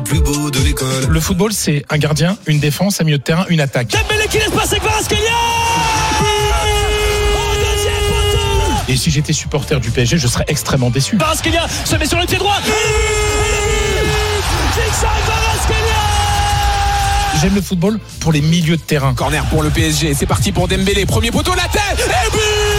Plus beau de l'école. Le football, c'est un gardien, une défense, un milieu de terrain, une attaque. Dembélé qui laisse passer Kvaratskhelia. Et si j'étais supporter du PSG, je serais extrêmement déçu. Kvaratskhelia se met sur le pied droit. J'aime le football pour les milieux de terrain. Corner pour le PSG, c'est parti pour Dembélé, premier poteau, la tête, et but.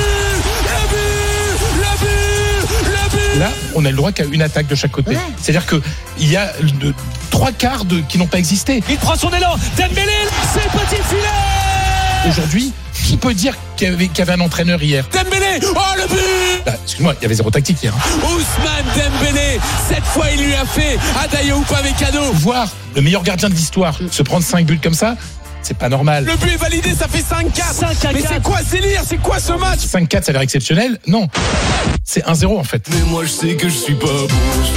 Là, on a le droit qu'à une attaque de chaque côté. C'est-à-dire qu'il y a 3/4 qui n'ont pas existé. Il prend son élan, Dembélé, c'est petit filet. Aujourd'hui, qui peut dire qu'il y avait un entraîneur hier? Dembélé, oh le but. Excuse-moi, il y avait zéro tactique hier. Ousmane Dembélé, cette fois il lui a fait Adayo Upamecano. Voir le meilleur gardien de l'histoire se prendre 5 buts comme ça, c'est pas normal. Le but est validé, ça fait 5-4. Mais c'est quoi ce délire? C'est quoi ce match? 5-4, ça a l'air exceptionnel? Non, c'est 1-0 en fait. Mais moi je sais que je suis pas bon.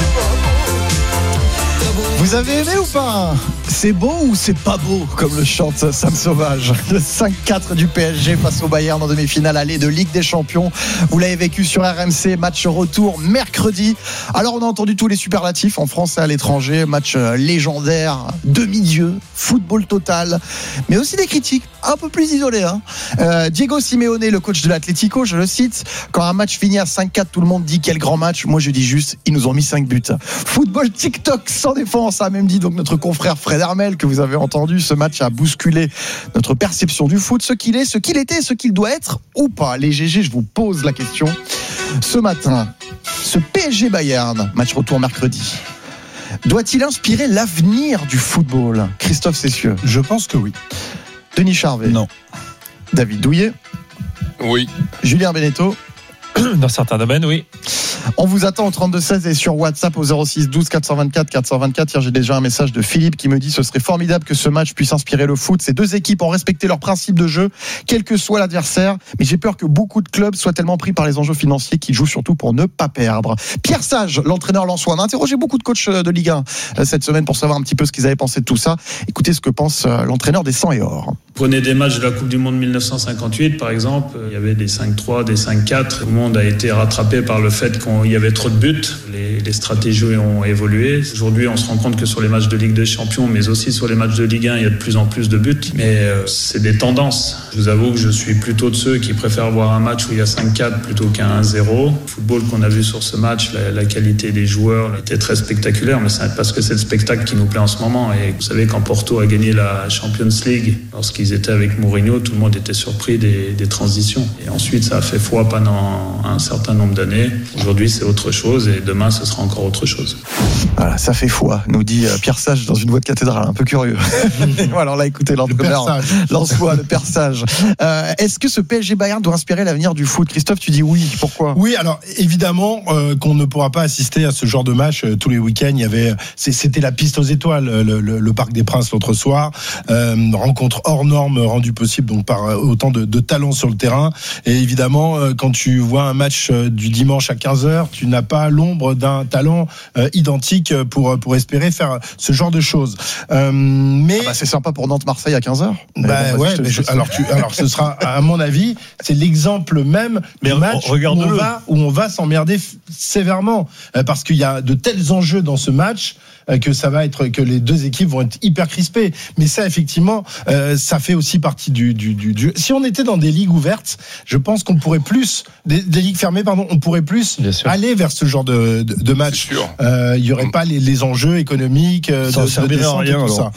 Vous avez aimé ou pas? C'est beau ou c'est pas beau, comme le chante Sam Sauvage? Le 5-4 du PSG face au Bayern en demi-finale aller de Ligue des Champions. Vous l'avez vécu sur RMC, match retour mercredi. Alors on a entendu tous les superlatifs en France et à l'étranger. Match légendaire, demi-dieu, football total, mais aussi des critiques un peu plus isolées. Diego Simeone, le coach de l'Atlético, je le cite: quand un match finit à 5-4, tout le monde dit quel grand match. Moi je dis juste, ils nous ont mis 5 buts. Football TikTok sans défense, a même dit donc notre confrère Fred Hermel, que vous avez entendu. Ce match a bousculé notre perception du foot, ce qu'il est, ce qu'il était, ce qu'il doit être ou pas. Les GG, je vous pose la question. Ce matin, ce PSG Bayern, match retour mercredi, doit-il inspirer l'avenir du football? Christophe Cessieux. Je pense que oui. Denis Charvet. Non. David Douillet. Oui. Julien Beneteau. Dans certains domaines, oui. On vous attend au 32-16 et sur WhatsApp au 06 12 424 424. Hier, j'ai déjà un message de Philippe qui me dit: ce serait formidable que ce match puisse inspirer le foot. Ces deux équipes ont respecté leurs principes de jeu, quel que soit l'adversaire. Mais j'ai peur que beaucoup de clubs soient tellement pris par les enjeux financiers qu'ils jouent surtout pour ne pas perdre. Pierre Sage, l'entraîneur lensois. On a interrogé beaucoup de coachs de Ligue 1 cette semaine pour savoir un petit peu ce qu'ils avaient pensé de tout ça. Écoutez ce que pense l'entraîneur des 100 et or. Prenez des matchs de la Coupe du Monde 1958, par exemple. Il y avait des 5-3, des 5-4. Tout le monde a été rattrapé par le fait qu'il y avait trop de buts. Les stratégies ont évolué. Aujourd'hui, on se rend compte que sur les matchs de Ligue des Champions, mais aussi sur les matchs de Ligue 1, il y a de plus en plus de buts. Mais c'est des tendances. Je vous avoue que je suis plutôt de ceux qui préfèrent voir un match où il y a 5-4 plutôt qu'un 1-0. Le football qu'on a vu sur ce match, la qualité des joueurs était très spectaculaire, mais c'est parce que c'est le spectacle qui nous plaît en ce moment. Et vous savez, quand Porto a gagné la Champions League, lorsqu'ils étaient avec Mourinho, tout le monde était surpris des transitions. Et ensuite, ça a fait foi pendant un certain nombre d'années. Aujourd'hui, c'est autre chose et demain, ce sera encore autre chose. Voilà, ça fait foi, nous dit Pierre Sage dans une voix de cathédrale, un peu curieux. Voilà, on l'a écouté, l'entraîneur lensois, le Père Sage. Est-ce que ce PSG Bayern doit inspirer l'avenir du foot? Christophe, tu dis oui, pourquoi? Oui, alors évidemment qu'on ne pourra pas assister à ce genre de match tous les week-ends. C'était la piste aux étoiles, le Parc des Princes l'autre soir. Rencontre hors norme rendue possible donc par autant de talents sur le terrain. Et évidemment, quand tu vois un match du dimanche à 15h, tu n'as pas l'ombre d'un talent identique pour espérer faire ce genre de choses. Mais c'est sympa pour Nantes-Marseille à 15h. Alors ce sera, à mon avis, c'est l'exemple même du match où on va s'emmerder sévèrement parce qu'il y a de tels enjeux dans ce match que les deux équipes vont être hyper crispées. Mais ça, effectivement, ça fait aussi partie du jeu. Si on était dans des ligues ouvertes, je pense qu'on pourrait plus, des ligues fermées, pardon, on pourrait plus aller vers ce genre de match. Il y aurait pas les enjeux économiques de descente et tout ça.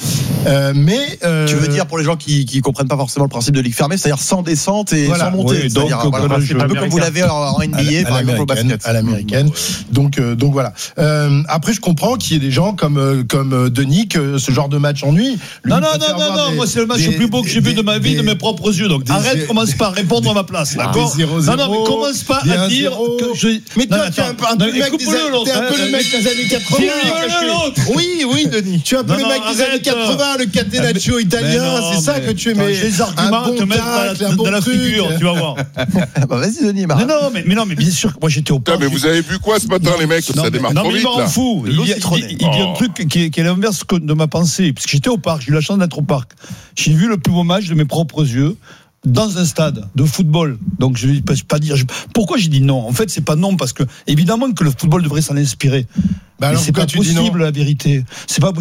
Tu veux dire pour les gens qui comprennent pas forcément le principe de ligue fermée, c'est-à-dire sans descente et sans montée. Oui, donc, un peu comme vous l'avez en NBA, par exemple au basket. À l'américaine. Donc voilà. Après, je comprends qu'il y ait des gens comme Denis que ce genre de match ennuie. Non, moi c'est le match le plus beau que j'ai vu de ma vie, de mes propres yeux. Donc commence pas à répondre à ma place, d'accord? Non, mais commence pas à dire que je. Mais toi, tu es un peu le mec des années 80. Oui, Denis. Tu es un peu le mec des années 80, le catenaccio italien, c'est ça que tu aimais. Les arguments te mettent dans la figure, tu vas voir. Vas-y, Denis. Non, mais bien sûr que moi j'étais au parc. Mais vous avez vu quoi ce matin, les mecs? Ça démarre trop vite, là. Non, mais il m'en fout. Il dit un truc qui est l'inverse de ma pensée. Parce que j'étais au parc, j'ai eu la chance d'être au parc. J'ai vu le plus beau match de mes propres yeux dans un stade de football. Donc je ne peux pas dire. Pourquoi j'ai dit non? En fait, c'est pas non parce que évidemment que le football devrait s'en inspirer. Mais c'est pas possible, la vérité. C'est pas possible.